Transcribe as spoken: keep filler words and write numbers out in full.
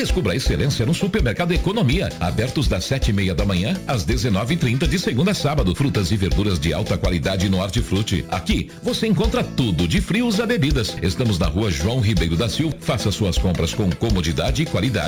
Descubra a excelência no Supermercado Economia, abertos das sete e meia da manhã às dezenove e trinta de segunda a sábado. Frutas e verduras de alta qualidade no Hortifruti. Aqui você encontra tudo de frios a bebidas. Estamos na rua João Ribeiro da Silva. Faça suas compras com comodidade e qualidade.